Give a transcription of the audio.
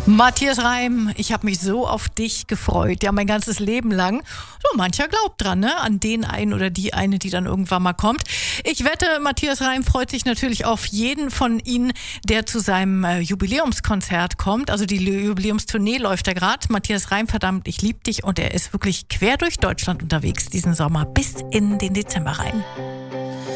Matthias Reim, ich habe mich so auf dich gefreut, ja, mein ganzes Leben lang. So, mancher glaubt dran, ne? An den einen oder die eine, die dann irgendwann mal kommt. Ich wette, Matthias Reim freut sich natürlich auf jeden von Ihnen, der zu seinem Jubiläumskonzert kommt. Also die Jubiläumstournee läuft da gerade. Matthias Reim, verdammt, ich lieb dich. Und er ist wirklich quer durch Deutschland unterwegs diesen Sommer bis in den Dezember rein.